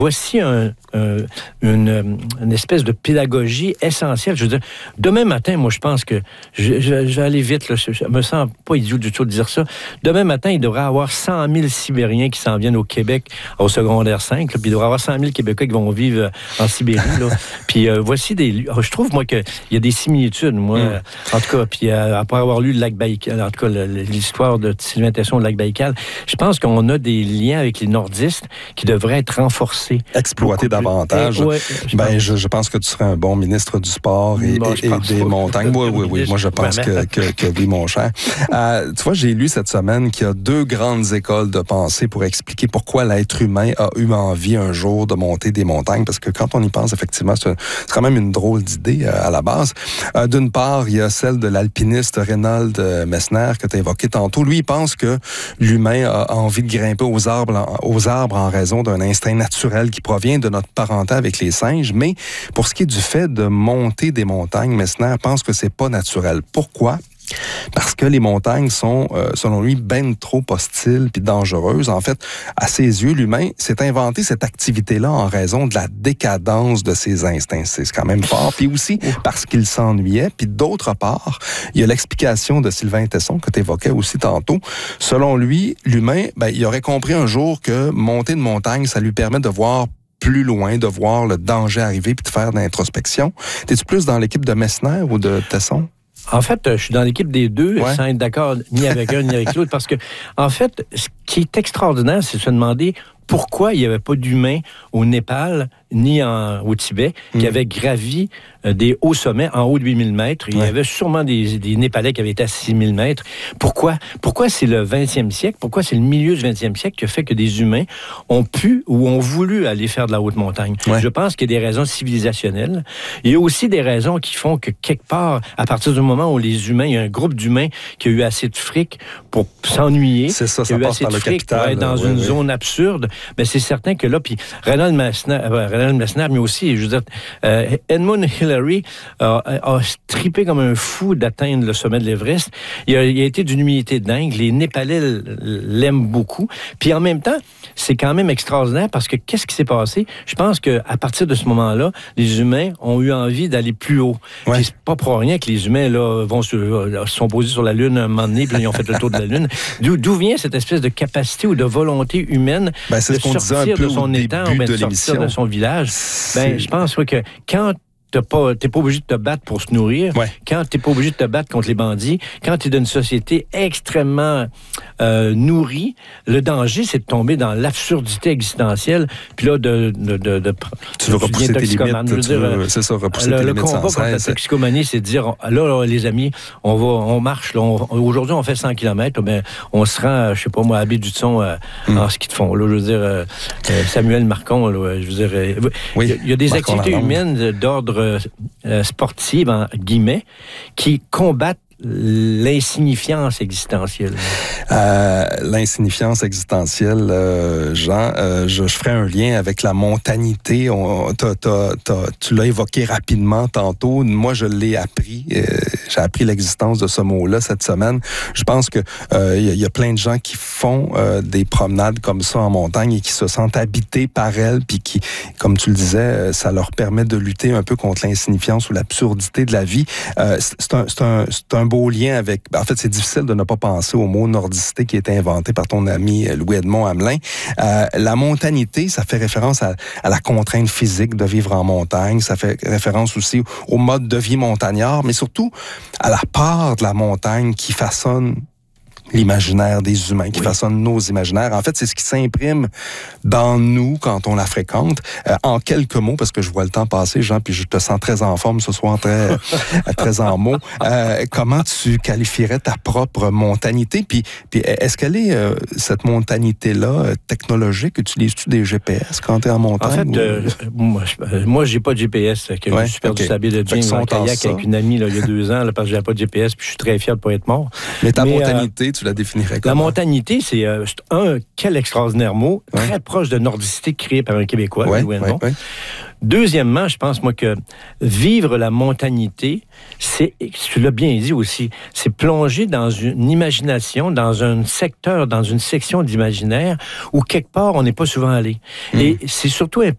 Voici une espèce de pédagogie essentielle. Je veux dire, demain matin, moi, je pense que je vais aller vite, là, je me sens pas idiot du tout de dire ça. Demain matin, il devrait y avoir 100 000 Sibériens qui s'en viennent au Québec au secondaire 5. Là, puis il devrait y avoir 100 000 Québécois qui vont vivre en Sibérie. Là. Puis voici je trouve, moi, qu'il y a des similitudes, moi, en tout cas. Puis après avoir lu le lac Baïkal, en tout cas, l'histoire de Sylvain Tesson, le lac Baïkal, je pense qu'on a des liens avec les nordistes qui devraient être renforcés. Exploiter davantage. Je pense que tu serais un bon ministre du sport et des montagnes. Oui. Moi, je pense que oui, mon cher. Tu vois, j'ai lu cette semaine qu'il y a 2 grandes écoles de pensée pour expliquer pourquoi l'être humain a eu envie un jour de monter des montagnes. Parce que quand on y pense, effectivement, c'est quand même une drôle d'idée à la base. D'une part, il y a celle de l'alpiniste Reinhold Messner que tu as évoqué tantôt. Lui, il pense que l'humain a envie de grimper aux arbres en raison d'un instinct naturel qui provient de notre parenté avec les singes, mais pour ce qui est du fait de monter des montagnes, Messner pense que c'est pas naturel. Pourquoi? Parce que les montagnes sont, selon lui, ben trop hostiles puis dangereuses. En fait, à ses yeux, l'humain s'est inventé cette activité-là en raison de la décadence de ses instincts. C'est quand même fort. Puis aussi parce qu'il s'ennuyait. Puis d'autre part, il y a l'explication de Sylvain Tesson que tu évoquais aussi tantôt. Selon lui, l'humain, il aurait compris un jour que monter une montagne, ça lui permet de voir plus loin, de voir le danger arriver puis de faire de l'introspection. T'es-tu plus dans l'équipe de Messner ou de Tesson? En fait, je suis dans l'équipe des deux, sans être d'accord ni avec un ni avec l'autre, parce que, en fait, ce qui est extraordinaire, c'est de se demander pourquoi il n'y avait pas d'humains au Népal ni au Tibet qui avaient gravi des hauts sommets en haut de 8000 mètres. Il y avait sûrement des Népalais qui avaient été à 6000 mètres. Pourquoi c'est le 20e siècle? Pourquoi c'est le milieu du 20e siècle qui a fait que des humains ont pu ou ont voulu aller faire de la haute montagne? Je pense qu'il y a des raisons civilisationnelles. Il y a aussi des raisons qui font que quelque part, à partir du moment où les humains, il y a un groupe d'humains qui a eu assez de fric pour s'ennuyer, c'est ça, qui a eu assez de fric pour être dans une zone absurde, ben c'est certain que là, puis Reinhold Messner, mais aussi, je veux dire, Edmund Hillary a trippé comme un fou d'atteindre le sommet de l'Everest. Il a été d'une humilité dingue. Les Népalais l'aiment beaucoup. Puis en même temps, c'est quand même extraordinaire parce que qu'est-ce qui s'est passé? Je pense qu'à partir de ce moment-là, les humains ont eu envie d'aller plus haut. Puis c'est pas pour rien que les humains là, sont posés sur la Lune un moment donné, puis ils ont fait le tour de la Lune. D'où vient cette espèce de capacité ou de volonté humaine de sortir de son étang, de sortir de son village? Je pense que quand t'es pas obligé de te battre pour se nourrir, quand t'es pas obligé de te battre contre les bandits, quand t'es dans une société extrêmement nourrie, le danger, c'est de tomber dans l'absurdité existentielle, puis là, tu veux repousser tes limites, c'est ça, repousser tes limites. Le combat contre la toxicomanie, c'est de dire, là, les amis, on marche, là, aujourd'hui, on fait 100 km, on se rend, je sais pas moi, à Baie-du-Son, en ski de fond, là, je veux dire, Samuel Marcon, là, je veux dire, il y a des activités humaines d'ordre sportive, en guillemets, qui combattent l'insignifiance existentielle. L'insignifiance existentielle, Jean, je ferai un lien avec la montanité. Tu l'as évoqué rapidement tantôt. Moi, je l'ai appris. J'ai appris l'existence de ce mot-là cette semaine. Je pense que il y a plein de gens qui font des promenades comme ça en montagne et qui se sentent habités par elles, puis qui, comme tu le disais, ça leur permet de lutter un peu contre l'insignifiance ou l'absurdité de la vie. C'est un beau lien avec... En fait, c'est difficile de ne pas penser au mot nordicité qui a été inventé par ton ami Louis-Edmond Hamelin. La montanité, ça fait référence à la contrainte physique de vivre en montagne. Ça fait référence aussi au mode de vie montagnard, mais surtout à la part de la montagne qui façonne l'imaginaire des humains, qui façonne nos imaginaires. En fait, c'est ce qui s'imprime dans nous quand on la fréquente. En quelques mots, parce que je vois le temps passer, Jean, puis je te sens très en forme ce soir, très en mots. Comment tu qualifierais ta propre montanité? Puis est-ce qu'elle est, cette montanité-là, technologique? Utilises-tu des GPS quand tu es en montagne? En fait, moi, j'ai pas de GPS. Je me suis perdu sablier de James en kayak avec une amie là, il y a 2 ans, là, parce que j'avais pas de GPS, puis je suis très fier de pas être mort. Mais ta montanité, tu la définirais comment? La montanité, c'est quel extraordinaire mot, très proche de nordicité créé par un Québécois, Louis Edmond. Deuxièmement, je pense, moi, que vivre la montanité, c'est, tu l'as bien dit aussi, c'est plonger dans une imagination, dans un secteur, dans une section d'imaginaire où, quelque part, on n'est pas souvent allé. Et c'est surtout important